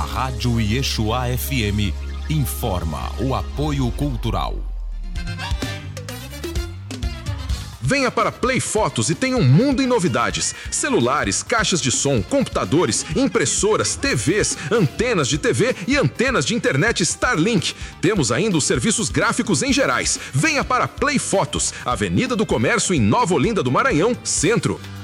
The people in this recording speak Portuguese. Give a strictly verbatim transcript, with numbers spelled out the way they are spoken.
Rádio Yeshua F M informa o apoio cultural. Venha para Play Fotos e tenha um mundo em novidades. Celulares, caixas de som, computadores, impressoras, T Vs, antenas de T V e antenas de internet Starlink. Temos ainda os serviços gráficos em gerais. Venha para Play Fotos, Avenida do Comércio em Nova Olinda do Maranhão, Centro.